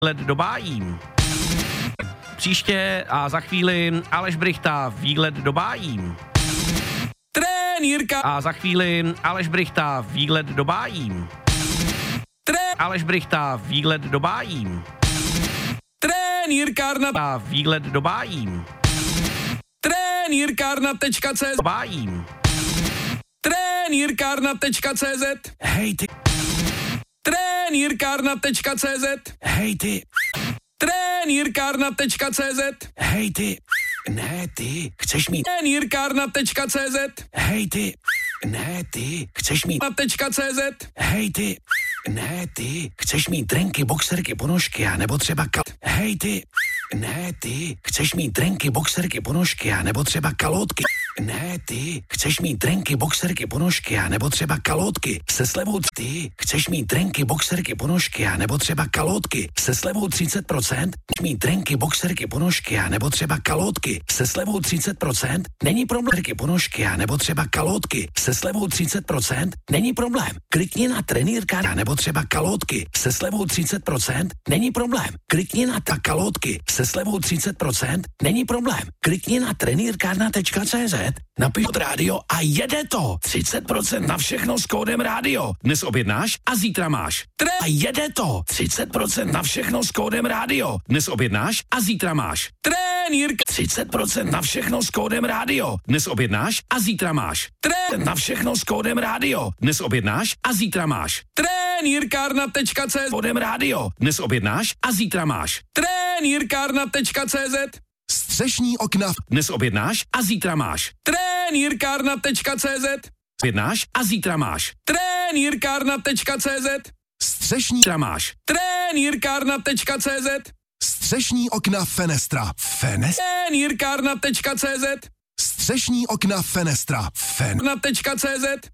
let dobájím. Příště a za chvíli Aleš Brychta, výlet do bájím. Trenýrka. A za chvíli Aleš Brychta, výlet do bájím. Aleš Brychta, výlet do bájím. Trenýrkárna. A výlet do bájím. Trenýrkárna.cz. Bájím. Trenýrkárna.cz. Hej ty, Trenýrkárna.cz. hej ty, Trenýrkárna.cz. hej ty, ne ty, chceš mít, Trenýrkárna.cz. hej ty, ne ty, chceš mít, .cz. hej ty, ne ty, chceš mít drinky, boxerky, ponožky a nebo třeba hej ty, ne ty, chceš mít drinky, boxerky, ponožky a nebo třeba kalotky. Ne ty, chceš mít drinky, boxerky, ponožky a nebo třeba kalotky se slevou. Ty, chceš mít drinky, boxerky, ponožky a nebo třeba kalotky se slevou 30%. Mít drinky, boxerky, ponožky a nebo třeba kalotky se slevou 30%. Není problém. Ponožky a nebo třeba kalotky se slevou 30%. Není problém. Klikni na trenýrka a nebo třeba kalotky se slevou 30%. Není problém. Klikni na ta kalotky se slevou 30%. Není problém. Klikni na trenýrkárna.cz, napiš od rádio a jede to. 30% na všechno s kódem rádio. Dnes objednáš a zítra máš. A jede to. 30% na všechno s kódem rádio. Dnes objednáš a zítra máš. Trenýrka. 30% na všechno s kódem rádio. Dnes objednáš a zítra máš. Na všechno s kódem rádio. Dnes objednáš a zítra máš. Trenýrkárna.cz. Kódem rádio. Dnes objednáš a zítra máš. Trenýrkárna.cz. Střešní okna. Dnes objednáš a zítra máš. Trenýrkárna.cz. Objednáš a zítra máš. Trenýrkárna.cz. Střešní máš. Trenýrkárna.cz. Střešní okna Fenestra. Trenýrkárna.cz. Střešní okna Fenestra. Na.cz.